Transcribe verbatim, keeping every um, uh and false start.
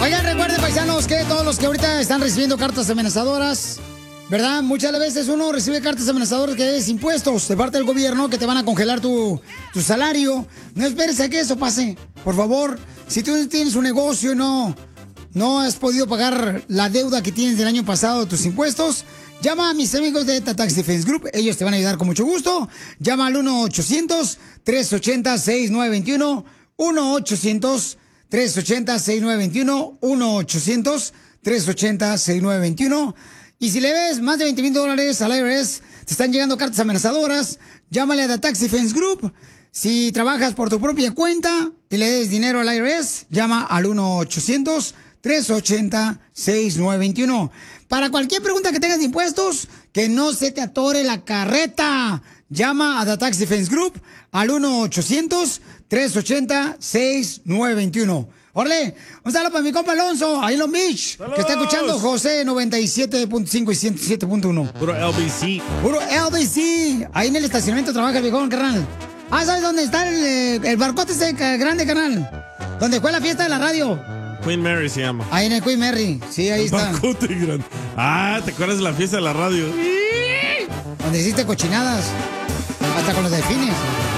Oigan, recuerden, paisanos, que todos los que ahorita están recibiendo cartas amenazadoras, ¿verdad? Muchas veces uno recibe cartas amenazadoras que es impuestos de parte del gobierno, que te van a congelar tu, tu salario. No esperes a que eso pase. Por favor, si tú tienes un negocio y no, no has podido pagar la deuda que tienes del año pasado de tus impuestos, llama a mis amigos de Tax Defense Group. Ellos te van a ayudar con mucho gusto. Llama al uno ochocientos, tres ochenta, sesenta y nueve veintiuno. uno ochocientos, tres ochenta, sesenta y nueve veintiuno. uno ochocientos, tres ochenta, sesenta y nueve veintiuno. Y si le ves más de veinte mil dólares al I R S, te están llegando cartas amenazadoras, llámale a The Tax Defense Group. Si trabajas por tu propia cuenta y le des dinero al I R S, llama al uno ochocientos, tres ochenta, sesenta y nueve veintiuno. Para cualquier pregunta que tengas de impuestos, que no se te atore la carreta, llama a The Tax Defense Group al uno ochocientos, tres ochenta, sesenta y nueve veintiuno. Órale, un saludo para mi compa Alonso, ahí en Long Beach, que está escuchando José noventa y siete punto cinco y ciento siete punto uno. Puro L B C. Puro L B C. Ahí en el estacionamiento trabaja el viejón, carnal. Ah, ¿sabes dónde está el, eh, el barcote ese grande, carnal? Donde fue la fiesta de la radio. Queen Mary se llama. Ahí en el Queen Mary, sí, ahí el está. Barcote grande. Ah, ¿te acuerdas de la fiesta de la radio? Donde hiciste cochinadas, hasta con los delfines.